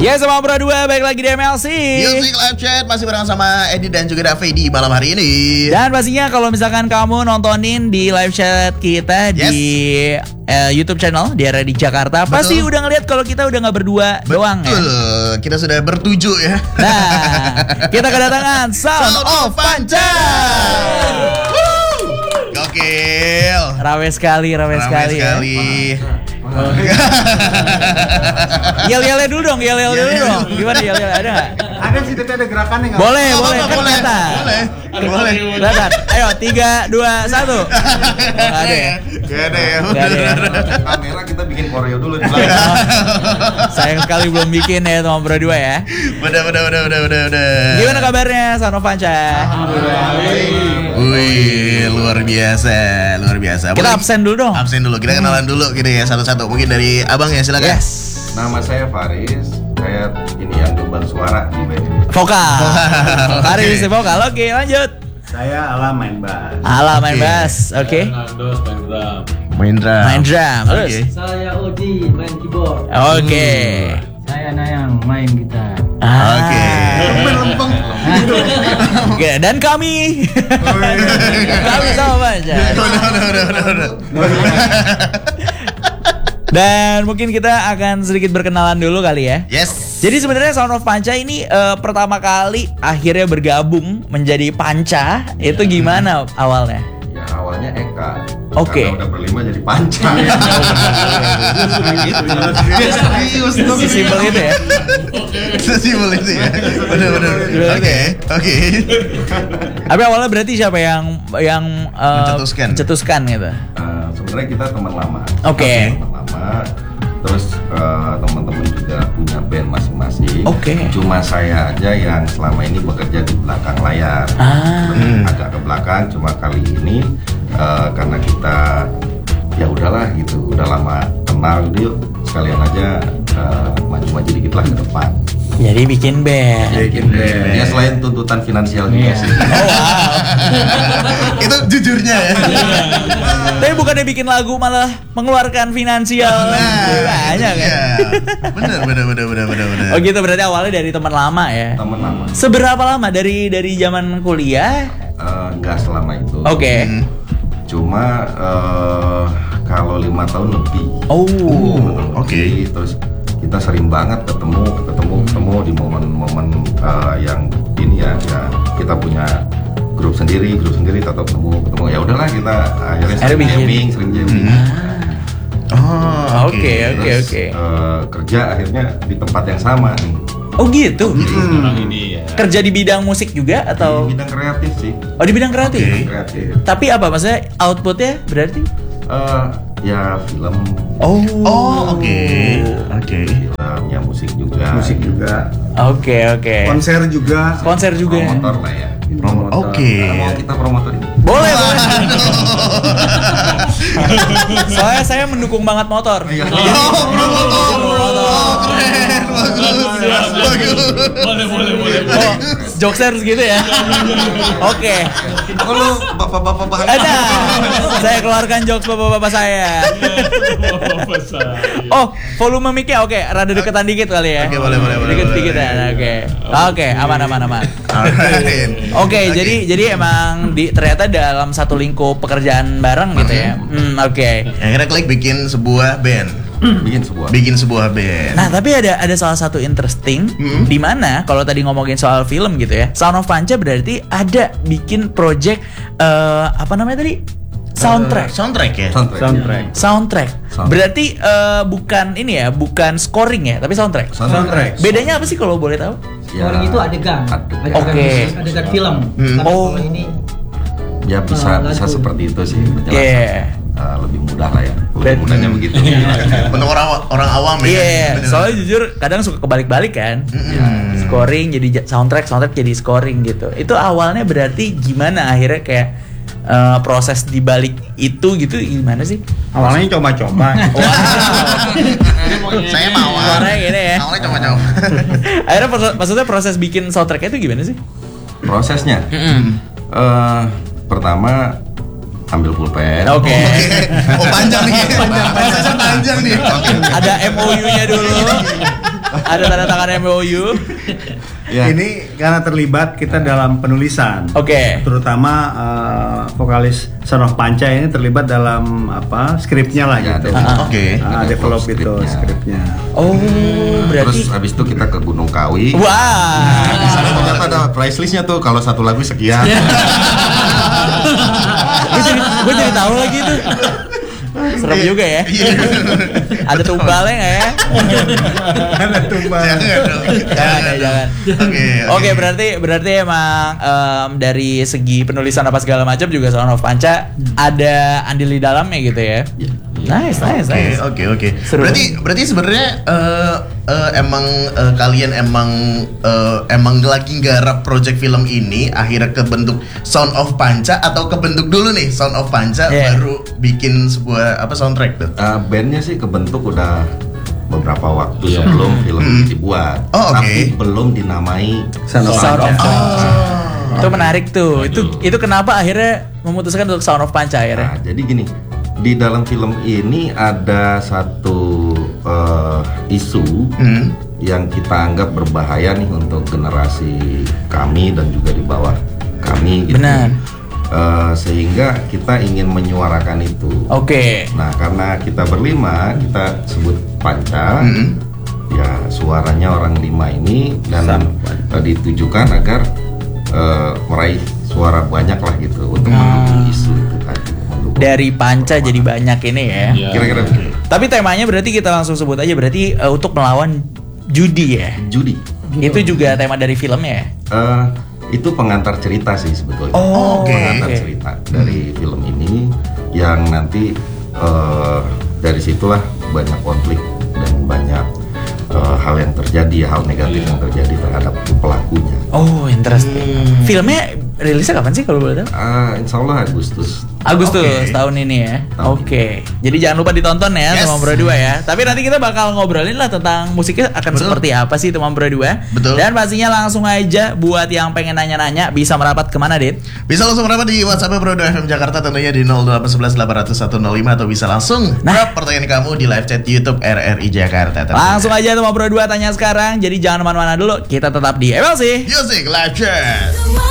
Ya sama Bro 2, balik lagi di MLC Music Live Chat masih bareng sama Edi dan juga Davi di malam hari ini. Dan pastinya kalau misalkan kamu nontonin di live chat kita di YouTube channel di area di Jakarta, Betul. pasti udah ngeliat kalau kita udah nggak berdua doang ya. Betul, kita sudah bertujuh ya. Nah, kita kedatangan Sound of Panca. Gokil. Rame sekali ya. Yel-yelnya dulu dong, yel-yel dulu dong. Gimana yel-yel, ada nggak? Ada sih, tapi ada gerakannya nggak? Boleh, boleh, kan boleh. kelihatan. Boleh. Kelihatan. Ayo, 3, 2, 1. Nggak ada ya? Gak ada ya. Nggak ada ya? Kamera kita bikin koreo dulu di belakang. Sayang sekali belum bikin ya teman Bro 2 ya. Udah. Gimana kabarnya Sound of Panca? Wih, luar biasa. Kita Boleh absen dulu dong. Absen dulu, kita kenalan dulu gitu ya satu-satu. Mungkin dari abang ya, silakan. Yes. Nama saya Faris. Saya ini yang depan suara di band. Vokal. Hari Oke. ini vokal. Oke, lanjut. Saya Alam main bass. Ala main Oke. bass. Oke. Nandos main drum. Main drum. Main drum. Terus. Oke. Saya Oji main keyboard. Oke. Saya Nayang main gitar. Oke. Lempeng. Oke, dan kami. Kami sama Panca. Udah. Dan mungkin kita akan sedikit berkenalan dulu kali ya. Yes. Jadi sebenarnya Sound of Panca ini pertama kali akhirnya bergabung menjadi Panca. Itu gimana awalnya? Ya awalnya Eka. Oke. Karena udah berlima jadi Panca. Serius tuh. Sesimpel itu ya. Sesimpel itu ya. Bener. Oke. Tapi awalnya berarti siapa yang mencetuskan gitu? Sebenarnya kita teman lama. Oke. Teman lama. Terus teman-teman juga punya band masing-masing. Oke. Cuma saya aja yang selama ini bekerja di belakang layar. Agak ke belakang. Cuma kali ini karena kita ya udahlah gitu, udah lama kenal, yuk sekalian aja maju-maju dikit lah ke depan. Jadi bikin band. Ya selain tuntutan finansial juga sih. Oh wow. Itu jujurnya ya. Tapi bukannya bikin lagu malah mengeluarkan finansial. Banyak kan? Iya. Bener. Oh gitu, berarti awalnya dari teman lama ya. Teman lama. Seberapa lama dari zaman kuliah? Nggak selama itu. Oke. Cuma kalau 5 tahun lebih. Oh. Oke. Terus kita sering banget ketemu di momen-momen yang ini ya kita punya grup sendiri tetap ketemu ya udahlah kita akhirnya sering jamming. Oh, Oke. Terus, kerja akhirnya di tempat yang sama nih. Oh gitu. Sekarang ini ya. Kerja di bidang musik juga atau? Di bidang kreatif sih. Oh di bidang kreatif. Oke. Kreatif. Tapi apa maksudnya outputnya berarti? Ya film. Oh, oke. Film, ya musik juga. Oke. Konser juga. Promotor lah ya. Oke. Mau kita promotor ini. Boleh. Soalnya saya mendukung banget motor. Boleh. Oh, jokes harus gitu ya. Oke. Kalau bapak-bapak bahagia. Ada. Saya keluarkan jokes bapak-bapak saya. Oh, volume mic-nya oke, rada deketan dikit kali ya. Oke, boleh. Dikit ya. Oke, aman. Oke, jadi emang ternyata dalam satu lingkup pekerjaan bareng gitu ya. Oke. Akhirnya klik bikin sebuah band. Bikin sebuah band. Nah, tapi ada salah satu interesting di mana kalau tadi ngomongin soal film gitu ya. Sound of Panca berarti ada bikin project apa namanya tadi? Soundtrack. Soundtrack. Berarti bukan ini ya, bukan scoring ya, tapi soundtrack. Bedanya apa sih kalau boleh tahu? Scoring itu adegan. Oke. Adegan film. Tapi Oh. kalau ini Ya bisa seperti itu sih penjelasan. Yeah. Lebih mudah lah ya. Lebih mudahnya begitu. Untuk orang awam ya. Iya, Bener. soalnya jujur kadang suka kebalik-balik kan. Scoring jadi soundtrack jadi scoring gitu. Itu awalnya berarti gimana akhirnya kayak proses di balik itu gitu gimana sih? Awalnya coba-coba. Saya mau. Suaranya gini ya. Awalnya coba-coba. Akhirnya maksudnya proses bikin soundtracknya itu gimana sih? Prosesnya. Pertama ambil pulpen. Oke. Oh panjang nih. Prosesnya panjang nih. Oke. Ada MOU-nya dulu. Ada tanda tangan MOU. Ya. Ini karena terlibat kita dalam penulisan. Oke. Terutama vokalis Son of Panca ini terlibat dalam skripnya lah Ya, gitu. Oke. Develop itu skripnya. skripnya. Oh, berarti Terus habis itu kita ke Gunung Kawi. wah. Di sana ternyata ada price listnya tuh, kalau satu lagu sekian. Gue jadi tahu lagi tuh. Serem juga ya. Ada tumbalnya nggak ya? Ada tumbal. Jangan. Oke, berarti emang dari segi penulisan apa segala macam juga Son of Panca ada andil di dalamnya gitu ya. Nice. Oke. Seru. Berarti sebenarnya kalian emang lagi nggarap project film ini akhirnya kebentuk Son of Panca, atau kebentuk dulu nih Son of Panca baru bikin sebuah soundtrack tuh? Bandnya sih kebentuk udah beberapa waktu sebelum film dibuat. Oh, oke. Tapi belum dinamai Son of Sound of Panca. Panca. Itu menarik tuh. Itu kenapa akhirnya memutuskan untuk Sound of Panca akhirnya? Nah, jadi gini, di dalam film ini ada satu isu yang kita anggap berbahaya nih untuk generasi kami dan juga di bawah kami gitu. Benar. Sehingga kita ingin menyuarakan itu. Oke. Nah, karena kita berlima, kita sebut Panca. Ya, suaranya orang lima ini dan ditujukan agar meraih suara banyak lah gitu untuk mendukung isu itu tadi. Dari Panca jadi banyak ini ya. Kira-kira begitu. Tapi temanya berarti kita langsung sebut aja, berarti untuk melawan judi ya. Judi. Itu juga tema dari filmnya ya. Itu pengantar cerita sih sebetulnya. Oh, pengantar oke. cerita dari film ini yang nanti dari situlah banyak konflik dan banyak hal yang terjadi, hal negatif yang terjadi terhadap pelakunya. Oh, interesting. Filmnya rilisnya kapan sih kalau boleh tahu? Insya Allah Agustus. Agustus Oke. tahun ini ya. Tahun Oke. Jadi jangan lupa ditonton ya Yes. Teman Bro 2 ya. Tapi nanti kita bakal ngobrolin lah tentang musiknya akan Betul. seperti apa sih Teman Bro 2. Betul. Dan pastinya langsung aja buat yang pengen nanya-nanya bisa merapat kemana, Dit? Bisa langsung merapat di WhatsApp Bro 2 FM Jakarta tentunya di 0811 800 105, atau bisa langsung drop pertanyaan kamu di live chat YouTube RRI Jakarta. Langsung aja Teman Bro 2 tanya sekarang. Jadi jangan kemana-mana dulu. Kita tetap di MLC. Music Live Chat. Why